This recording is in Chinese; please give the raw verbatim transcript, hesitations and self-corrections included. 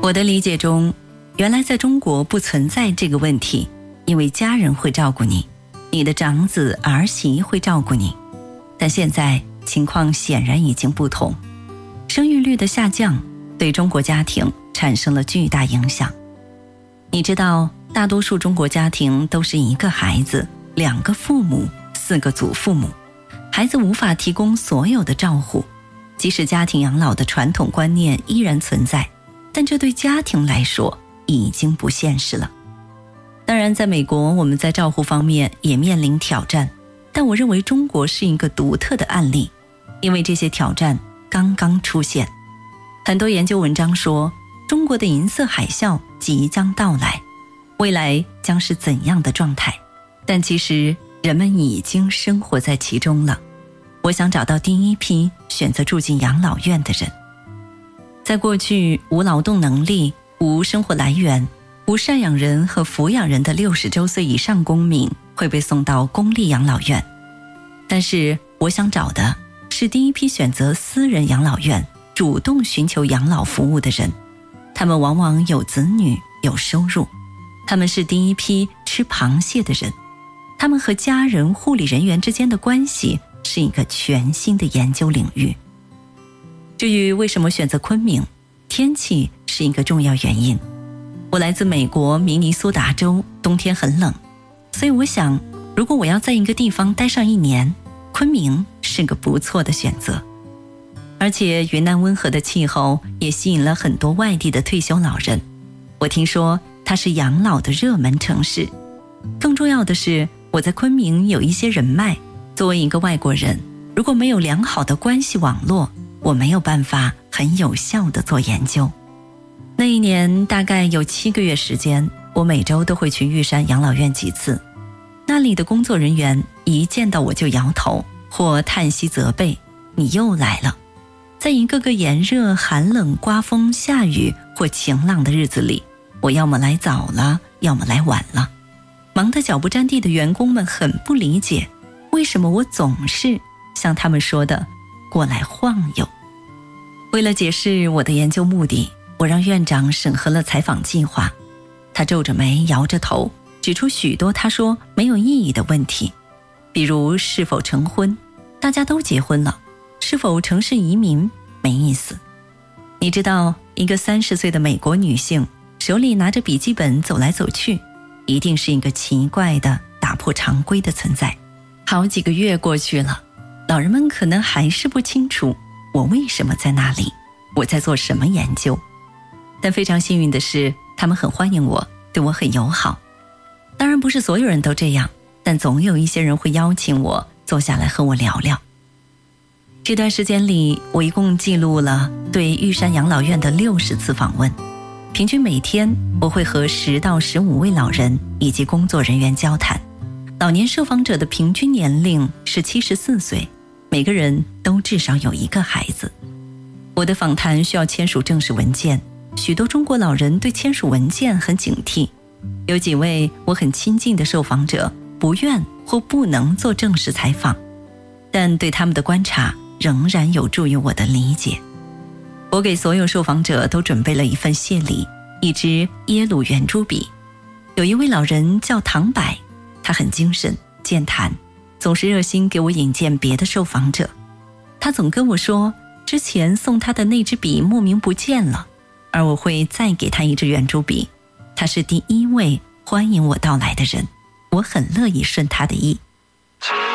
我的理解中，原来在中国不存在这个问题，因为家人会照顾你，你的长子儿媳会照顾你。但现在情况显然已经不同，生育率的下降对中国家庭产生了巨大影响。你知道，大多数中国家庭都是一个孩子，两个父母，四个祖父母，孩子无法提供所有的照护。即使家庭养老的传统观念依然存在，但这对家庭来说已经不现实了。当然，在美国我们在照护方面也面临挑战，但我认为中国是一个独特的案例，因为这些挑战刚刚出现。很多研究文章说，中国的银色海啸即将到来，未来将是怎样的状态？但其实人们已经生活在其中了。我想找到第一批选择住进养老院的人。在过去，无劳动能力、无生活来源、无赡养人和抚养人的六十周岁以上公民会被送到公立养老院。但是我想找的是第一批选择私人养老院、主动寻求养老服务的人。他们往往有子女、有收入，他们是第一批吃螃蟹的人。他们和家人、护理人员之间的关系是一个全新的研究领域。至于为什么选择昆明，天气是一个重要原因。我来自美国明尼苏达州，冬天很冷，所以我想，如果我要在一个地方待上一年，昆明是个不错的选择。而且云南温和的气候也吸引了很多外地的退休老人。我听说它是养老的热门城市。更重要的是，我在昆明有一些人脉。作为一个外国人，如果没有良好的关系网络，我没有办法很有效地做研究。那一年大概有七个月时间，我每周都会去玉山养老院几次。那里的工作人员一见到我就摇头或叹息责备，你又来了。在一个个炎热、寒冷、刮风、下雨或晴朗的日子里，我要么来早了，要么来晚了。忙得脚不沾地的员工们很不理解，为什么我总是像他们说的过来晃悠。为了解释我的研究目的，我让院长审核了采访计划。他皱着眉，摇着头，指出许多他说没有意义的问题，比如是否成婚，大家都结婚了，是否城市移民，没意思。你知道，一个三十岁的美国女性手里拿着笔记本走来走去，一定是一个奇怪的打破常规的存在。好几个月过去了，老人们可能还是不清楚我为什么在那里，我在做什么研究。但非常幸运的是，他们很欢迎我，对我很友好。当然不是所有人都这样，但总有一些人会邀请我坐下来和我聊聊。这段时间里，我一共记录了对玉山养老院的六十次访问，平均每天我会和十到十五位老人以及工作人员交谈。老年受访者的平均年龄是七十四岁，每个人都至少有一个孩子。我的访谈需要签署正式文件，许多中国老人对签署文件很警惕。有几位我很亲近的受访者不愿或不能做正式采访，但对他们的观察仍然有助于我的理解。我给所有受访者都准备了一份谢礼，一支耶鲁圆珠笔。有一位老人叫唐柏，他很精神健谈，总是热心给我引荐别的受访者。他总跟我说，之前送他的那支笔莫名不见了，而我会再给他一支圆珠笔。他是第一位欢迎我到来的人，我很乐意顺他的意。